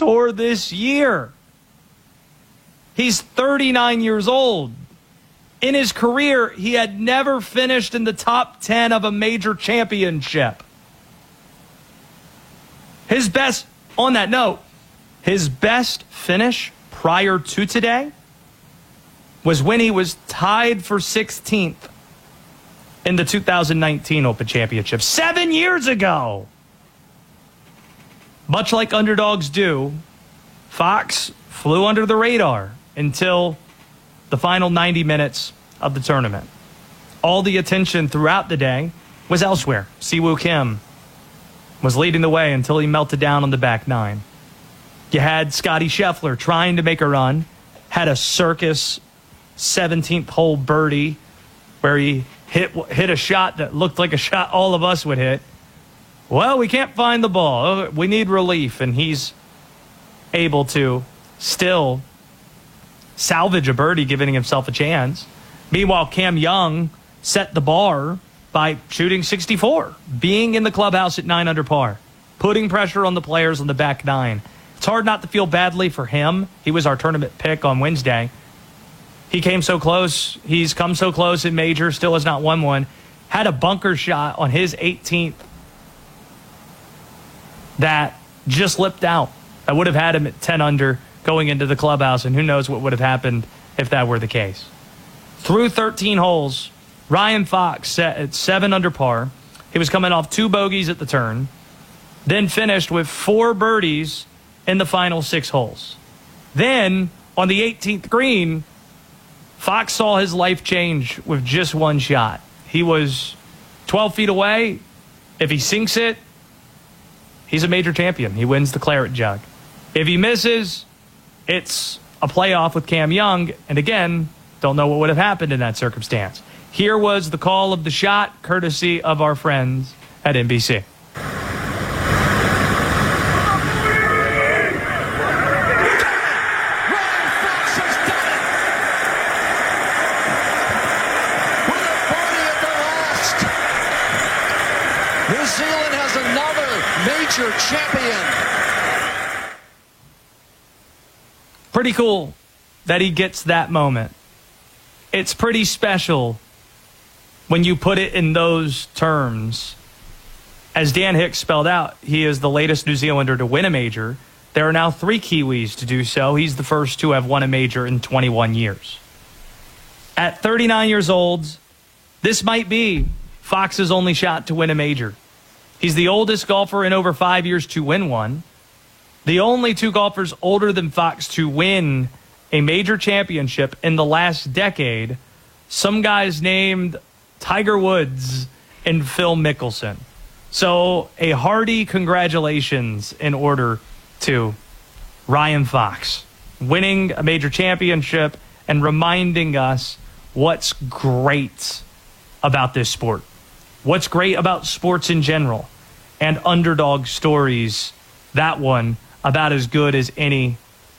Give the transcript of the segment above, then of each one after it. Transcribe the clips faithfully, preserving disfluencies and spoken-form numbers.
Tour this year. He's thirty-nine years old. In his career, he had never finished in the top ten of a major championship. His best, on that note, his best finish prior to today was when he was tied for sixteenth in the two thousand nineteen Open Championship, seven years ago. Much like underdogs do, Fox flew under the radar until the final ninety minutes of the tournament. All the attention throughout the day was elsewhere. Siwoo Kim was leading the way until he melted down on the back nine. You had Scottie Scheffler trying to make a run, had a circus seventeenth hole birdie where he hit hit a shot that looked like a shot all of us would hit. Well, we can't find the ball. We need relief, and he's able to still salvage a birdie, giving himself a chance. Meanwhile, Cam Young set the bar by shooting sixty-four, being in the clubhouse at nine under par, putting pressure on the players on the back nine. It's hard not to feel badly for him. He was our tournament pick on Wednesday. He came so close. He's come so close in major, still has not won one. Had a bunker shot on his eighteenth that just lipped out. I would have had him at ten under going into the clubhouse, and who knows what would have happened if that were the case. Through thirteen holes, Ryan Fox set at seven under par. He was coming off two bogeys at the turn, then finished with four birdies in the final six holes. Then, on the eighteenth green, Fox saw his life change with just one shot. He was twelve feet away. If he sinks it, he's a major champion. He wins the Claret Jug. If he misses, it's a playoff with Cam Young. And again, don't know what would have happened in that circumstance. Here was the call of the shot, courtesy of our friends at N B C. New Zealand has another major champion. Pretty cool that he gets that moment. It's pretty special when you put it in those terms. As Dan Hicks spelled out, he is the latest New Zealander to win a major. There are now three Kiwis to do so. He's the first to have won a major in twenty-one years. At thirty-nine years old, this might be Fox's only shot to win a major. He's the oldest golfer in over five years to win one. The only two golfers older than Fox to win a major championship in the last decade, some guys named Tiger Woods and Phil Mickelson. So a hearty congratulations in order to Ryan Fox, winning a major championship and reminding us what's great about this sport. What's great about sports in general, and underdog stories, that one about as good as any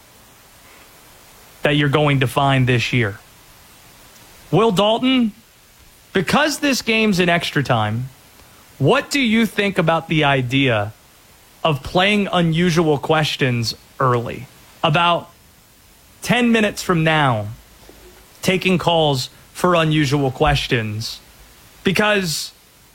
that you're going to find this year. Will Dalton, because this game's in extra time, what do you think about the idea of playing unusual questions early? About ten minutes from now, taking calls for unusual questions. Because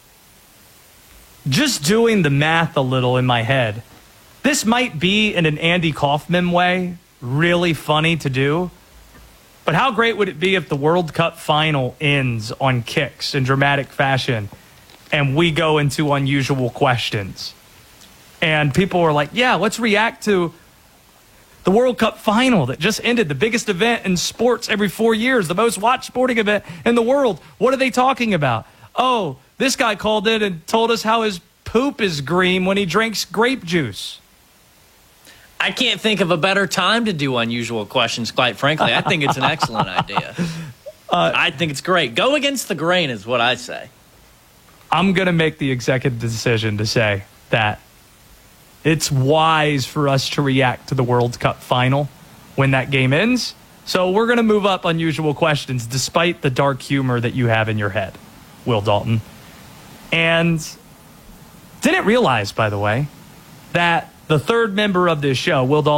just doing the math a little in my head, this might be, in an Andy Kaufman way, really funny to do. But how great would it be if the World Cup final ends on kicks in dramatic fashion and we go into unusual questions? And people were like, yeah, let's react to the World Cup final that just ended, the biggest event in sports every four years, the most watched sporting event in the world. What are they talking about? Oh, this guy called in and told us how his poop is green when he drinks grape juice. I can't think of a better time to do unusual questions, quite frankly. I think it's an excellent idea. Uh, I think it's great. Go against the grain is what I say. I'm going to make the executive decision to say that it's wise for us to react to the World Cup final when that game ends. So we're going to move up unusual questions despite the dark humor that you have in your head, Will Dalton. And didn't realize, by the way, that the third member of this show, Will Dalton,